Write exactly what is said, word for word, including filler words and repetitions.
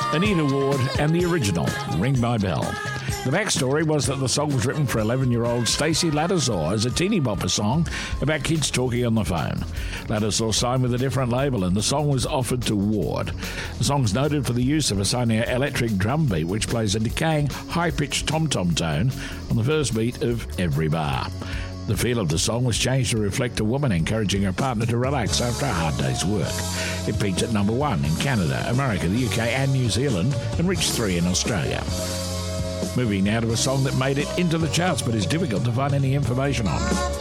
Anita Ward and the original Ring My Bell. The backstory was that the song was written for eleven-year-old Stacey Lattisaw as a teeny bopper song about kids talking on the phone. Lattisaw signed with a different label and the song was offered to Ward. The song's noted for the use of a Sonia electric drum beat which plays a decaying, high-pitched tom-tom tone on the first beat of every bar. The feel of the song was changed to reflect a woman encouraging her partner to relax after a hard day's work. It peaked at number one in Canada, America, the U K and New Zealand and reached three in Australia. Moving now to a song that made it into the charts but is difficult to find any information on.